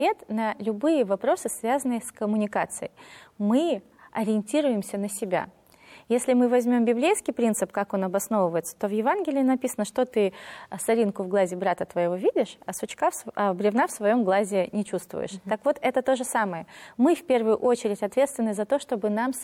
ответ на любые вопросы, связанные с коммуникацией. Мы ориентируемся на себя. Если мы возьмем библейский принцип, как он обосновывается, то в Евангелии написано, что ты соринку в глазе брата твоего видишь, а бревна в своем глазе не чувствуешь. Так вот, это то же самое. Мы в первую очередь ответственны за то, чтобы нам